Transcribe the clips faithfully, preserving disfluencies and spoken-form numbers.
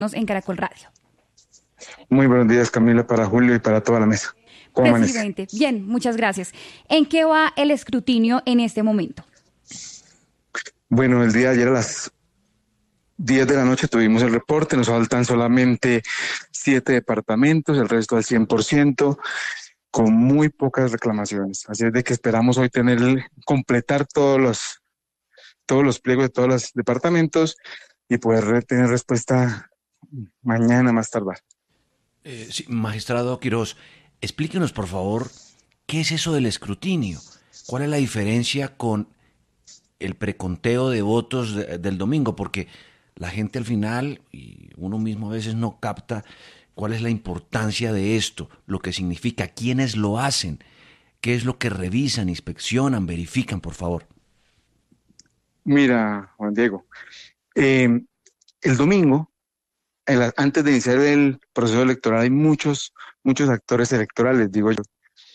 en Caracol Radio. Muy buenos días, Camila, para Julio y para toda la mesa. ¿Cómo Presidente, amanece? Bien, muchas gracias. ¿En qué va el escrutinio en este momento? Bueno, el día de ayer a las diez de la noche tuvimos el reporte, nos faltan solamente siete departamentos, el resto al cien por ciento, con muy pocas reclamaciones. Así es de que esperamos hoy tener, completar todos los, todos los pliegos de todos los departamentos y poder tener respuesta mañana más tardar. Eh, sí, magistrado Quirós, explíquenos por favor, ¿qué es eso del escrutinio? ¿Cuál es la diferencia con el preconteo de votos de, del domingo? Porque la gente al final, y uno mismo a veces no capta cuál es la importancia de esto, lo que significa, quiénes lo hacen, qué es lo que revisan, inspeccionan, verifican, por favor. Mira, Juan Diego, eh, el domingo, el, antes de iniciar el proceso electoral, hay muchos, muchos actores electorales, digo yo.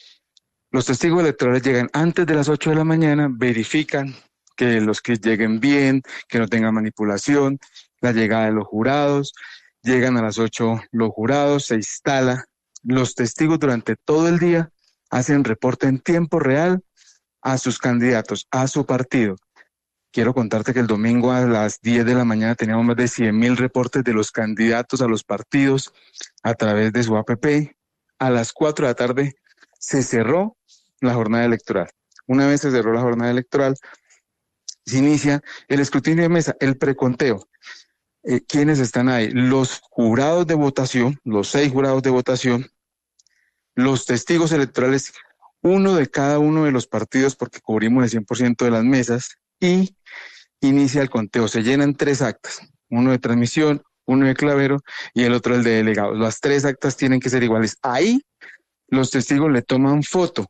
Los testigos electorales llegan antes de las ocho de la mañana, verifican que los que lleguen bien, que no tengan manipulación, la llegada de los jurados, llegan a las ocho los jurados, se instala, los testigos durante todo el día hacen reporte en tiempo real a sus candidatos, a su partido. Quiero contarte que el domingo a las diez de la mañana teníamos más de cien mil reportes de los candidatos a los partidos a través de su A P P. A las cuatro de la tarde se cerró la jornada electoral. Una vez se cerró la jornada electoral, se inicia el escrutinio de mesa, el preconteo. Eh, ¿Quiénes están ahí? Los jurados de votación, los seis jurados de votación, los testigos electorales, uno de cada uno de los partidos porque cubrimos el cien por ciento de las mesas y inicia el conteo. Se llenan tres actas, uno de transmisión, uno de clavero y el otro el de delegados. Las tres actas tienen que ser iguales. Ahí los testigos le toman foto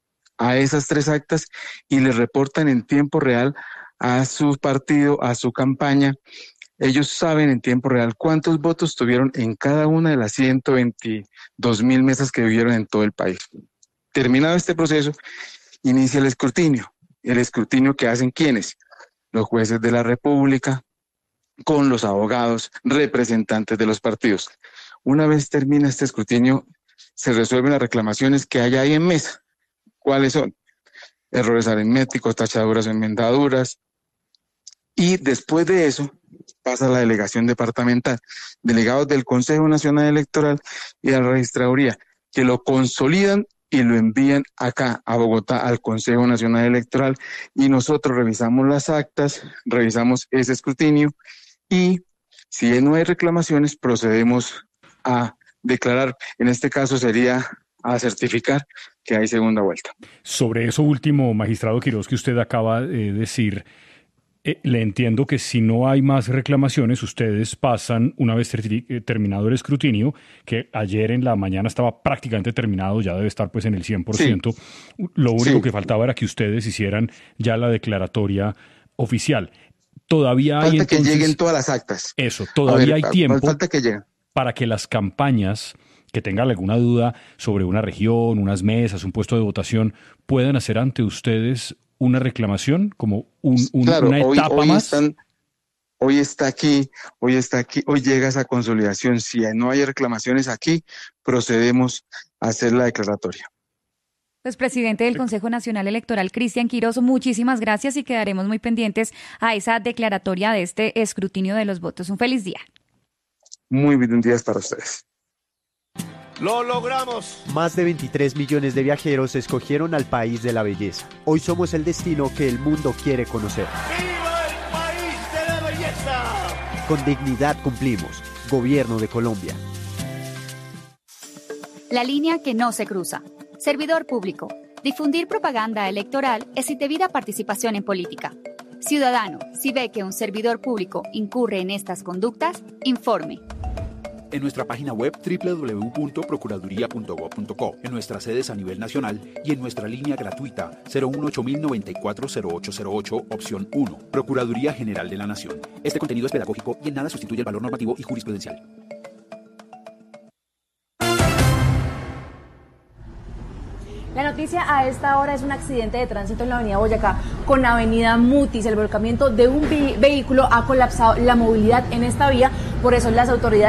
a esas tres actas y le reportan en tiempo real a su partido, a su campaña. Ellos saben en tiempo real cuántos votos tuvieron en cada una de las ciento veintidós mil mesas que vivieron en todo el país. Terminado este proceso, inicia el escrutinio. El escrutinio que hacen ¿quiénes? Los jueces de la República, con los abogados, representantes de los partidos. Una vez termina este escrutinio, se resuelven las reclamaciones que hay ahí en mesa. ¿Cuáles son? Errores aritméticos, tachaduras o enmendaduras. Y después de eso pasa la delegación departamental, delegados del Consejo Nacional Electoral y de la Registraduría, que lo consolidan y lo envían acá a Bogotá al Consejo Nacional Electoral y nosotros revisamos las actas, revisamos ese escrutinio y si no hay reclamaciones procedemos a declarar, en este caso sería a certificar que hay segunda vuelta. Sobre eso último, magistrado Quirós, que usted acaba de decir, eh, le entiendo que si no hay más reclamaciones, ustedes pasan, una vez ter- terminado el escrutinio, que ayer en la mañana estaba prácticamente terminado, ya debe estar pues en el cien por ciento, sí. Lo único sí. que faltaba era que ustedes hicieran ya la declaratoria oficial. Todavía falta hay entonces... que lleguen todas las actas. Eso, todavía ver, hay tiempo falta que lleguen. Para que las campañas que tengan alguna duda sobre una región, unas mesas, un puesto de votación, puedan hacer ante ustedes una reclamación como un, un, claro, una etapa hoy, hoy más. Están, hoy está aquí, hoy está aquí, hoy llega esa consolidación. Si no hay reclamaciones aquí, procedemos a hacer la declaratoria. Pues presidente del Consejo Nacional Electoral, Cristian Quirós, muchísimas gracias y quedaremos muy pendientes a esa declaratoria de este escrutinio de los votos. Un feliz día. Muy buenos días para ustedes. ¡Lo logramos! Más de veintitrés millones de viajeros escogieron al país de la belleza. Hoy somos el destino que el mundo quiere conocer. ¡Viva el país de la belleza! Con dignidad cumplimos. Gobierno de Colombia. La línea que no se cruza. Servidor público. Difundir propaganda electoral es indebida participación en política. Ciudadano, si ve que un servidor público incurre en estas conductas, informe. En nuestra página web doble u doble u doble u punto procuraduría punto gob punto co, en nuestras sedes a nivel nacional y en nuestra línea gratuita cero uno ocho mil noventa y cuatro cero ocho cero ocho, opción uno, Procuraduría General de la Nación. Este contenido es pedagógico y en nada sustituye el valor normativo y jurisprudencial. La noticia a esta hora es un accidente de tránsito en la avenida Boyacá con avenida Mutis. El volcamiento de un vi- vehículo ha colapsado la movilidad en esta vía, Por eso las autoridades